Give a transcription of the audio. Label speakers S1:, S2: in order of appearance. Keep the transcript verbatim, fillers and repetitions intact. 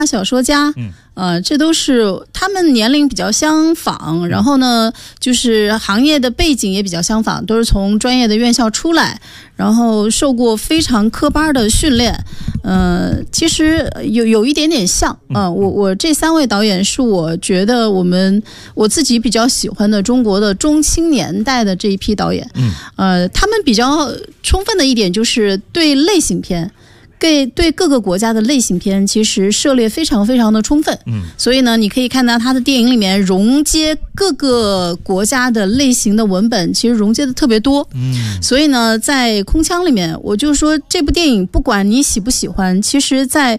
S1: 小说家，嗯，呃，这都是他们年龄比较相仿，然后呢，就是行业的背景也比较相仿，都是从专业的院校出来，然后受过非常科班的训练，呃，其实有有一点点像，嗯、呃，我我这三位导演是我觉得我们我自己比较喜欢的中国的中青年代的这一批导演，嗯，呃，他们比较充分的一点就是对类型片。对对各个国家的类型片其实涉猎非常非常的充分，嗯，所以呢，你可以看到他的电影里面融接各个国家的类型的文本，其实融接的特别多，嗯，所以呢，在空腔里面，我就说这部电影不管你喜不喜欢，其实在